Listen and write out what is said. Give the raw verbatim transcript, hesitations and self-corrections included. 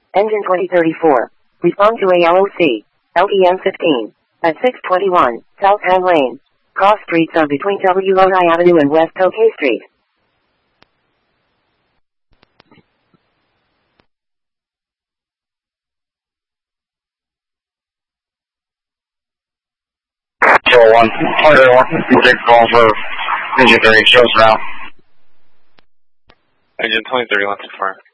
Engine twenty thirty-four. Respond to A L O C. L E M fifteen. At six twenty-one, South Ham Lane. Cross streets are between W. Lodi Avenue and West Tokay Street. Control one, Hunter one, take call for engine three, show us now. Engine twenty thirty-one, too far.